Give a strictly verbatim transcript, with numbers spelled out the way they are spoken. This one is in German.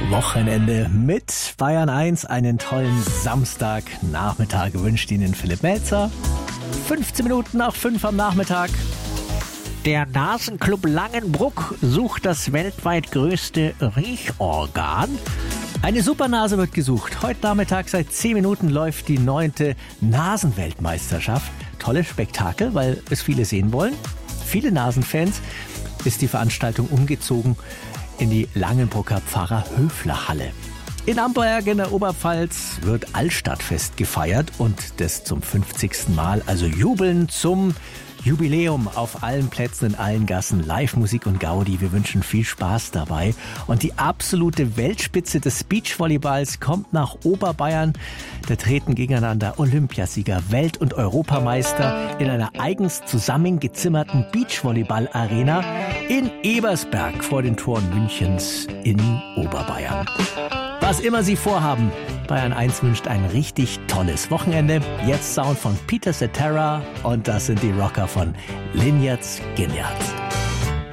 Wochenende mit Bayern eins. Einen tollen Samstagnachmittag wünscht Ihnen Philipp Melzer. fünfzehn Minuten nach fünf am Nachmittag. Der Nasenclub Langenbruck sucht das weltweit größte Riechorgan. Eine Supernase wird gesucht. Heute Nachmittag seit zehn Minuten läuft die neunte Nasenweltmeisterschaft. Tolles Spektakel, weil es viele sehen wollen. Viele Nasenfans. Ist die Veranstaltung umgezogen in die Langenbrucker Pfarrer-Höfler-Halle. In Amberg in der Oberpfalz wird Altstadtfest gefeiert und das zum fünfzigsten Mal, also jubeln zum Jubiläum auf allen Plätzen, in allen Gassen, Live-Musik und Gaudi. Wir wünschen viel Spaß dabei. Und die absolute Weltspitze des Beachvolleyballs kommt nach Oberbayern. Da treten gegeneinander Olympiasieger, Welt- und Europameister in einer eigens zusammengezimmerten Beachvolleyball-Arena in Ebersberg vor den Toren Münchens in Oberbayern. Was immer Sie vorhaben, Bayern eins wünscht ein richtig tolles Wochenende. Jetzt Sound von Peter Cetera und das sind die Rocker von Lynyrd Skynyrd.